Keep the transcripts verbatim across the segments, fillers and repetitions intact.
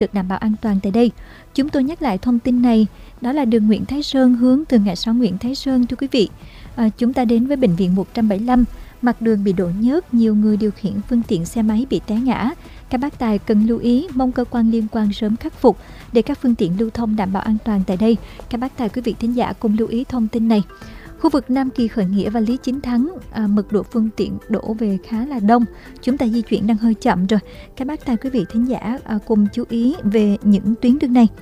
được đảm bảo an toàn tại đây. Chúng tôi nhắc lại thông tin này, đó là đường Nguyễn Thái Sơn hướng từ ngã sáu Nguyễn Thái Sơn thưa quý vị. À, chúng ta đến với bệnh viện một trăm bảy mươi lăm, mặt đường bị đổ nhớt, nhiều người điều khiển phương tiện xe máy bị té ngã. Các bác tài cần lưu ý, mong cơ quan liên quan sớm khắc phục để các phương tiện lưu thông đảm bảo an toàn tại đây. Các bác tài quý vị thính giả cùng lưu ý thông tin này. Khu vực Nam Kỳ Khởi Nghĩa và Lý Chính Thắng, à, mật độ phương tiện đổ về khá là đông. Chúng ta di chuyển đang hơi chậm rồi. Các bác tài quý vị thính giả à, cùng chú ý về những tuyến đường này.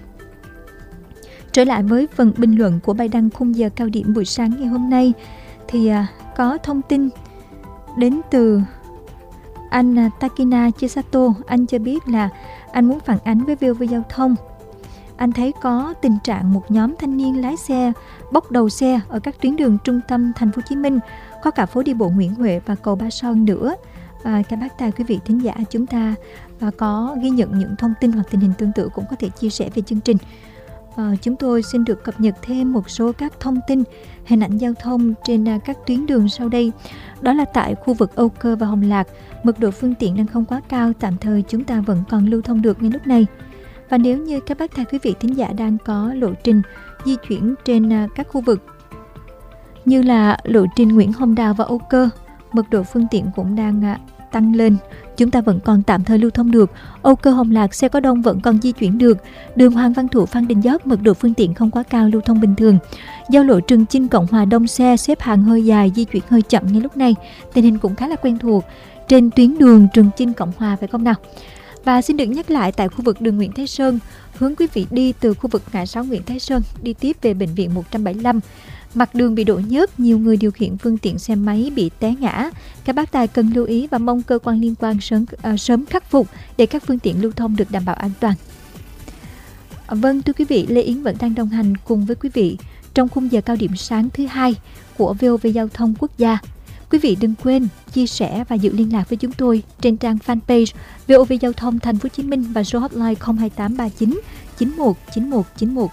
Trở lại với phần bình luận của bài đăng khung giờ cao điểm buổi sáng ngày hôm nay thì à, có thông tin đến từ anh Takina Chisato. Anh cho biết là anh muốn phản ánh với vê o vê Giao thông. Anh thấy có tình trạng một nhóm thanh niên lái xe bốc đầu xe ở các tuyến đường trung tâm thành phố Hồ Chí Minh, có cả phố đi bộ Nguyễn Huệ và cầu Ba Son nữa. À, các bác tài quý vị thính giả, chúng ta à, có ghi nhận những thông tin hoặc tình hình tương tự cũng có thể chia sẻ về chương trình. À, chúng tôi xin được cập nhật thêm một số các thông tin hình ảnh giao thông trên à, các tuyến đường sau đây. Đó là tại khu vực Âu Cơ và Hồng Lạc, mật độ phương tiện đang không quá cao, tạm thời chúng ta vẫn còn lưu thông được ngay lúc này. Và nếu như các bác tài quý vị thính giả đang có lộ trình di chuyển trên à, các khu vực như là lộ trình Nguyễn Hồng Đào và Âu Cơ, mật độ phương tiện cũng đang à, tăng lên, chúng ta vẫn còn tạm thời lưu thông được. Âu Cơ Hồng Lạc xe có đông vẫn còn di chuyển được. Đường Hoàng Văn Thụ Phan Đình Giót, mật độ phương tiện không quá cao, lưu thông bình thường. Giao lộ Trường Chinh Cộng Hòa đông xe xếp hàng hơi dài, di chuyển hơi chậm ngay lúc này. Tình hình cũng khá là quen thuộc trên tuyến đường Trường Chinh Cộng Hòa phải không nào? Và xin được nhắc lại tại khu vực đường Nguyễn Thái Sơn, hướng quý vị đi từ khu vực ngã sáu Nguyễn Thái Sơn đi tiếp về bệnh viện một trăm bảy mươi lăm. Mặt đường bị đổ nhớt, nhiều người điều khiển phương tiện xe máy bị té ngã. Các bác tài cần lưu ý và mong cơ quan liên quan sớm, uh, sớm khắc phục để các phương tiện lưu thông được đảm bảo an toàn. Uh, vâng, thưa quý vị, Lê Yến vẫn đang đồng hành cùng với quý vị trong khung giờ cao điểm sáng thứ hai của vê o vê Giao thông Quốc gia. Quý vị đừng quên chia sẻ và giữ liên lạc với chúng tôi trên trang fanpage vê o vê Giao thông Thành phố Hồ Chí Minh và số hotline không hai tám ba chín chín một chín một chín một.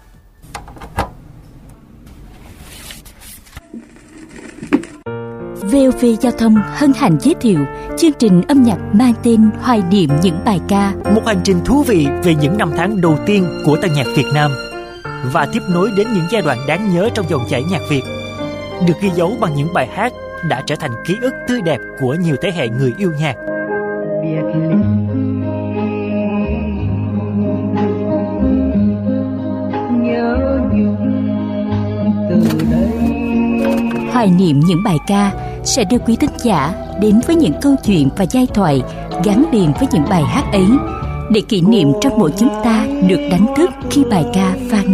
vê o vê Giao thông hân hạnh giới thiệu chương trình âm nhạc mang tên Hoài niệm những bài ca. Một hành trình thú vị về những năm tháng đầu tiên của tân nhạc Việt Nam và tiếp nối đến những giai đoạn đáng nhớ trong dòng chảy nhạc Việt, được ghi dấu bằng những bài hát đã trở thành ký ức tươi đẹp của nhiều thế hệ người yêu nhạc. Hoài niệm những bài ca sẽ đưa quý thính giả đến với những câu chuyện và giai thoại gắn liền với những bài hát ấy, để kỷ niệm trong mỗi chúng ta được đánh thức khi bài ca vang